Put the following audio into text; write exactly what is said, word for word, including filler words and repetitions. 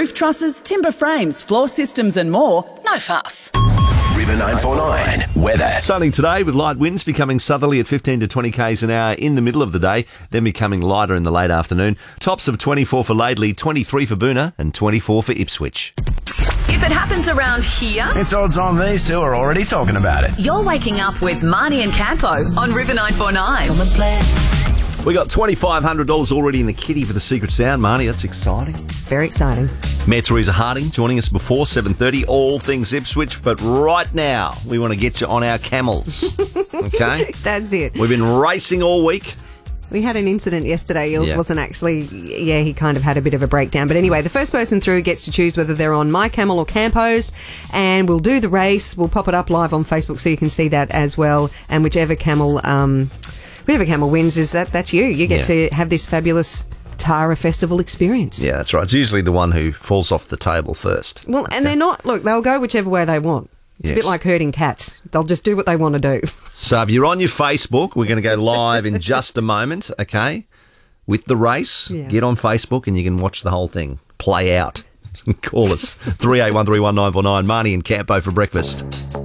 roof trusses, timber frames, floor systems and more. No fuss. River nine four nine weather. Sunny today with light winds becoming southerly at fifteen to twenty k's an hour in the middle of the day, then becoming lighter in the late afternoon. Tops of twenty-four for Laidley, twenty-three for Boonah and twenty-four for Ipswich. If it happens around here, It's odds on these two are already talking about it. you're waking up with Marnie and Campo on River nine four nine. We got twenty-five hundred dollars already in the kitty for the Secret Sound, Marnie. That's exciting. Very exciting. Mayor Teresa Harding joining us before seven thirty, all things Ipswich. But right now, we want to get you on our camels. Okay? That's it. We've been racing all week. We had an incident yesterday. Eels Yeah. wasn't actually, yeah, he kind of had a bit of a breakdown. But anyway, the first person through gets to choose whether they're on My Camel or Campo's, and we'll do the race. We'll pop it up live on Facebook so you can see that as well. And whichever camel, um, whichever camel wins, is that that's you. You get Yeah. to have this fabulous Tara Festival experience. Yeah, that's right. It's usually the one who falls off the table first. Well, and they're not, look, they'll go whichever way they want. It's a Yes. bit like herding cats. They'll just do what they want to do. So if you're on your Facebook, we're going to go live in just a moment, okay, with the race. Yeah. Get on Facebook and you can watch the whole thing play out. Call us, three eight one three one nine four nine. Marnie and Campo for breakfast.